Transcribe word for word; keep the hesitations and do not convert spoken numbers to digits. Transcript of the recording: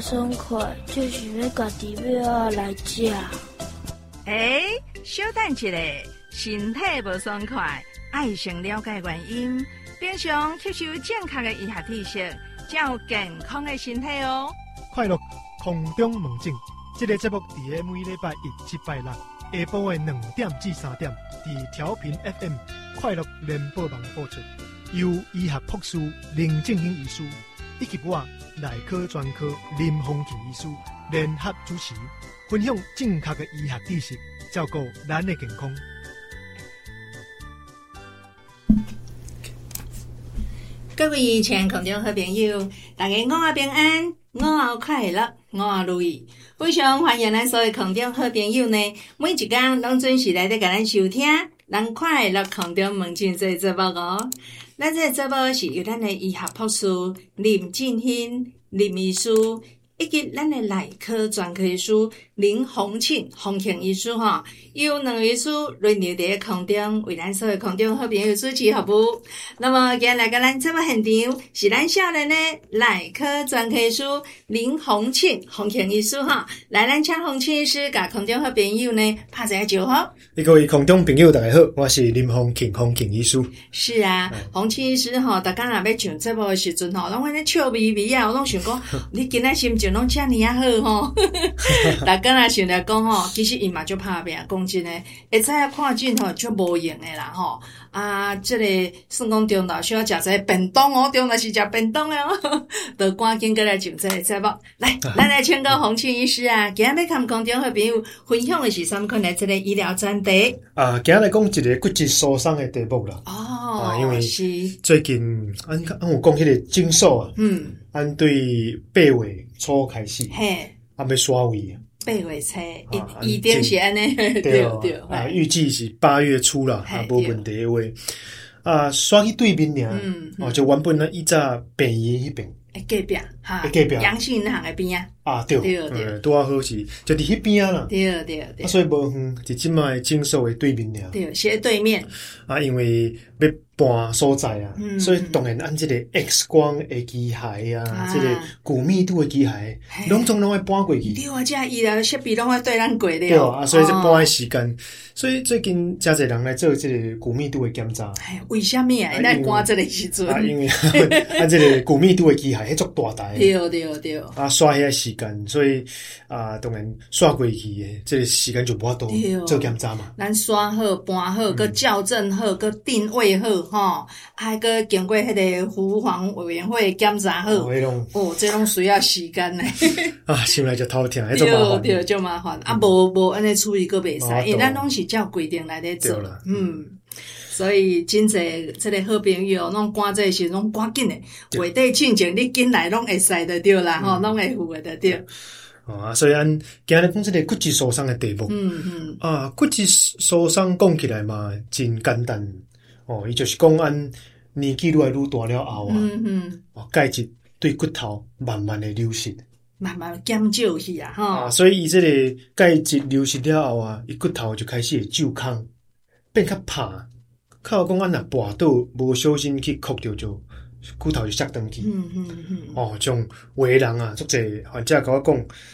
爽快，就是要家己要来食。 诶，小等一下，身体无爽快，爱先了解原因，平常吸收正确的医学知识，才有健康的身体哦。 快乐空中门诊，这个节目伫个每礼拜一、七、拜六下晡的两点至三点，伫调频 F M 快乐联播网播出，由医学博士林正英医师以及我内科专科林丰庆医师联合主持，分享正确的医学知识，照顾咱的健康。 各位亲爱空中好朋友，大家午后平安，午后快乐，午后如意。非常欢迎咱所有空中好朋友呢，每一天拢准时来得甲咱收听咱快乐空中门诊这个节目哦。咱这个节目是由咱的医学博士林进兴林医师以及咱的内科专科医师林宏庆宏庆医师哈，由两位医师轮流伫个空中为咱所有空中好朋友主持服务。那么今日来到咱节目现场是咱少年的内科专科医师林宏庆宏庆医师哈，来咱请宏庆医师甲空中好朋友呢拍一下招呼。 各位空中朋友大家好，我是林宏庆宏庆医师。 是啊，宏庆医师吼，大家若要上节目的时阵吼，拢安尼笑眯眯啊，我拢想讲，你今仔心情拢遮尔啊好吼。大家若想来讲吼，其实伊嘛就拍拼，讲真诶，会知影看诊吼就无用诶啦吼。啊，这个算讲中昼需要食一个便当哦，中昼是食便当诶哦，就赶紧过来上这个节目。来，咱来请教宏庆医师啊，今日要跟空中好朋友分享的是什么款的这个医疗专题？ 啊，今日来讲一个骨质疏松的题目啦。 哦， 啊，因为是最近按按有讲迄个诊所啊， 嗯， 按对八月初开始， 嘿， 啊要刷位。 八月初，一啊一定是安尼，对对啊，预计是八月初啦，啊，无问题的话，啊，刷去对面尔， 嗯， 哦，就原本呢，以早病院迄边， 诶，隔壁哈， 隔壁阳性银行诶边啊， 啊，对， 对对， 嗯，拄啊好是就伫迄边啊啦， 对对对， 啊，所以无远，就即卖诊所的对面尔， 对，斜对面， 啊，因为要搬所在啊， 嗯， 所以当然按这个 X 光的机械啊，啊这个骨密度的机械，拢总拢会搬过去。 对啊，这医疗设备拢会对咱过了。 对啊，所以这搬的时间，哦、所以最近真侪人来做这个骨密度的检查。 哎，为什么啊？来搬这个时阵？ 啊，因为啊，这个骨密度的机械迄足大台。 对对对。 啊，刷遐时间，所以啊，当然刷过去的，这个时间就无法度做检查嘛。 咱刷好、搬好、佮校正好、佮定位好，吼。还个经过迄个服防委员会检查好，哦，哦，这拢需要时间呢。 啊，想来就头疼，迄种麻烦。 对对，就麻烦。啊，无无安尼处理个袂使，因为咱拢是照规定来咧做。嗯，所以真侪这个好朋友，拢赶这时拢赶紧诶，月底进前你进来拢会使得对啦，吼，拢会付得对。 啊，所以按今日讲这个骨质疏松的题目， 嗯嗯， 啊，骨质疏松讲起来嘛，真简单。哦，伊就是讲按年纪愈来愈大了后啊， 嗯嗯， 哦，钙质对骨头慢慢的流失， 慢慢减少去啊，吼。 啊，所以伊这个钙质流失了后啊，伊骨头就开始会皱空，变较怕。靠讲按若跋倒，无小心去磕着就骨头就摔断去。 嗯嗯嗯。 哦，种有的人啊，足侪患者甲我讲，